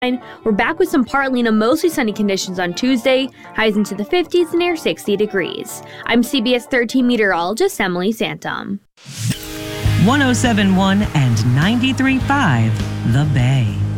We're back with some partly to mostly sunny conditions on Tuesday, highs into the 50s and near 60 degrees. I'm CBS 13 meteorologist Emily Santom. 107.1 and 93.5 The Bay.